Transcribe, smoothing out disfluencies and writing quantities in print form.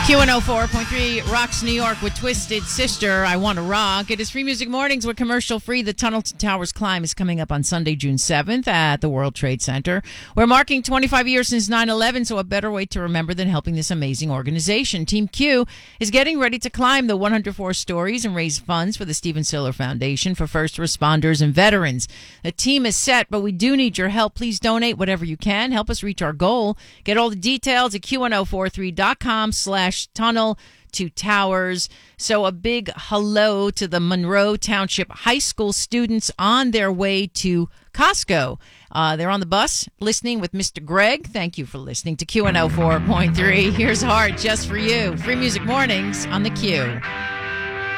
Q104.3 rocks New York with Twisted Sister, I Want to Rock. It is Free Music Mornings. We're commercial free. The Tunnel to Towers Climb is coming up on Sunday, June 7th at the World Trade Center. We're marking 25 years since 9/11, so a better way to remember than helping this amazing organization. Team Q is getting ready to climb the 104 stories and raise funds for the Steven Siller Foundation for first responders and veterans. The team is set, but we do need your help. Please donate whatever you can. Help us reach our goal. Get all the details at q1043.com/tunnel to towers. So a big hello to the Monroe Township High School students on their way to Costco. They're on the bus listening with Mr. Greg. Thank you for listening to Q104.3. Here's Heart just for you. Free Music Mornings on the Q.